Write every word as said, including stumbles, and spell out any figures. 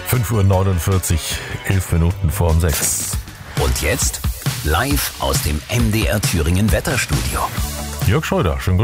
fünf Uhr neunundvierzig, elf Minuten vor um sechs. Und jetzt live aus dem M D R Thüringen Wetterstudio. Jörg Schröder, schönen guten